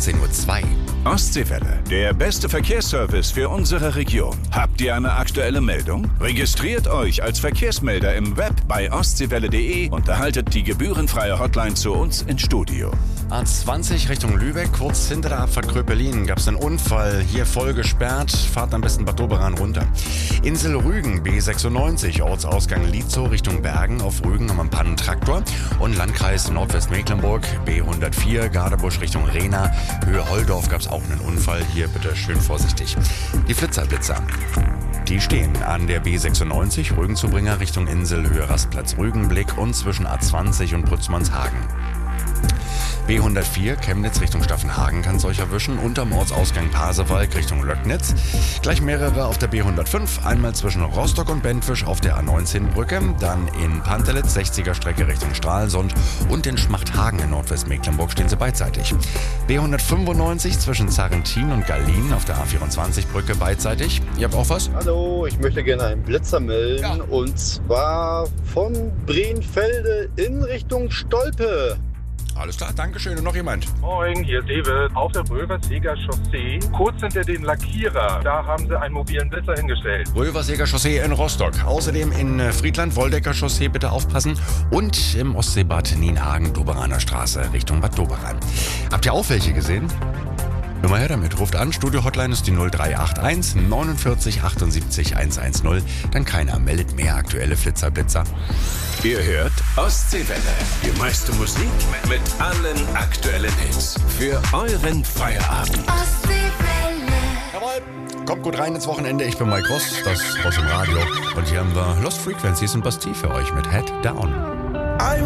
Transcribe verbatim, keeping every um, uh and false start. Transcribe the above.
achtzehn Uhr zwei. Ostseewelle, der beste Verkehrsservice für unsere Region. Habt ihr eine aktuelle Meldung? Registriert euch als Verkehrsmelder im Web bei ostseewelle punkt de und erhaltet die gebührenfreie Hotline zu uns ins Studio. A zwanzig Richtung Lübeck, kurz hinter der Abfahrt Kröpelin gab es einen Unfall. Hier voll gesperrt, fahrt am besten Bad Doberan runter. Insel Rügen, B sechsundneunzig, Ortsausgang Lietzow Richtung Bergen. Auf Rügen haben wir einen Pannentraktor. Und Landkreis Nordwestmecklenburg, B hundertvier, Gardebusch Richtung Rehna. Höhe Holdorf gab es auch einen Unfall. Hier bitte schön vorsichtig. Die Flitzerblitzer. Die stehen an der B sechsundneunzig, Rügenzubringer Richtung Insel, Höhe Rastplatz Rügenblick und zwischen A zwanzig und Brützmannshagen. B hundertvier, Chemnitz Richtung Staffenhagen kann es euch erwischen. Unterm Ortsausgang Pasewalk Richtung Löcknitz. Gleich mehrere auf der B hundertfünf. Einmal zwischen Rostock und Bentwisch auf der A neunzehn Brücke. Dann in Pantelitz, sechziger Strecke Richtung Stralsund. Und in Schmachthagen in Nordwestmecklenburg stehen sie beidseitig. B hundertfünfundneunzig zwischen Zarrentin und Gallien auf der A vierundzwanzig Brücke beidseitig. Ihr habt auch was? Hallo, ich möchte gerne einen Blitzer melden. Ja. Und zwar von Breenfelde in Richtung Stolpe. Alles klar, Dankeschön. Und noch jemand? Moin, hier ist David. Auf der Wölverseger Chaussee, kurz hinter dem Lackierer, da haben sie einen mobilen Blitzer hingestellt. Wölverseger Chaussee in Rostock. Außerdem in Friedland, Woldecker Chaussee, bitte aufpassen. Und im Ostseebad Nienhagen, Doberaner Straße, Richtung Bad Doberan. Habt ihr auch welche gesehen? Nur mal her damit. Ruft an, Studio-Hotline ist die null drei acht eins neunundvierzig achtundsiebzig hundertzehn. Dann keiner meldet mehr aktuelle Flitzerblitzer. Ihr hört Ostseewelle. Die meiste Musik mit allen aktuellen Hits. Für euren Feierabend. Ostseewelle. Jawohl. Kommt gut rein ins Wochenende. Ich bin Mike Ross, das Ross im Radio. Und hier haben wir Lost Frequencies und Bastille für euch mit Head Down.